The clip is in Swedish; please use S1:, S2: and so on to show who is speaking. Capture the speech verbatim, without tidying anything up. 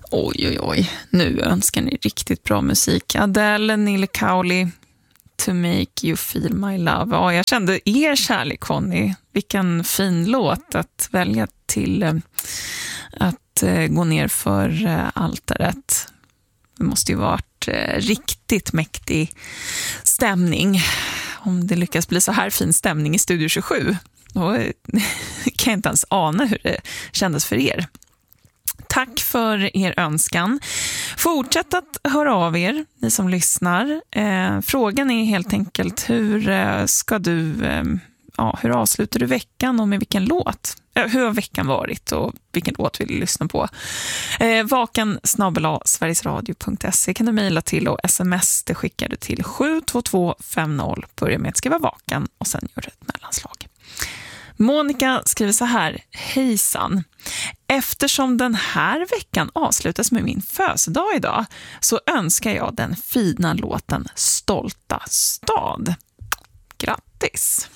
S1: Oj, oj, oj. Nu önskar ni riktigt bra musik. Adele, Neil Cowley, To Make You Feel My Love. Ja, jag kände er kärlek, Conny. Vilken fin låt att välja till eh, att eh, gå ner för eh, altaret. Det måste ju varit eh, riktigt mäktig stämning. Om det lyckas bli så här fin stämning i Studio tjugosju, då eh, kan jag inte ens ana hur det kändes för er. Tack för er önskan. Fortsätt att höra av er, ni som lyssnar. Eh, frågan är helt enkelt, hur eh, ska du, eh, ja, hur avslutar du veckan och med vilken låt? Eh, hur har veckan varit och vilken låt vill du lyssna på? Eh, vaken snabel-a sverigesradio punkt se kan du mejla till, och sms det skickar du till sju två två fem noll. Börja med att skriva vaken och sen gör du ett mellanslag. Monica skriver så här: hejsan. Eftersom den här veckan avslutas med min födelsedag idag, så önskar jag den fina låten Stolta stad. Grattis!